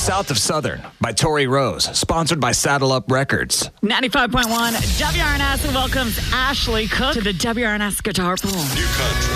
South of Southern by Tori Rose, sponsored by Saddle Up Records. 95.1 WRNS welcomes Ashley Cook to the WRNS Guitar Pool. New country.